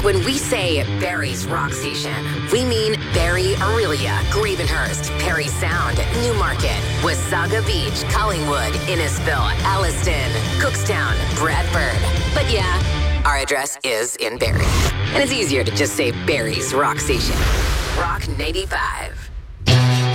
When we say Barrie's Rock Station, we mean Barrie, Aurelia, Gravenhurst, Perry Sound, Newmarket, Wasaga Beach, Collingwood, Innisfil, Alliston, Cookstown, Bradford. But yeah, our address is in Barrie. And it's easier to just say Barrie's Rock Station. Rock 95.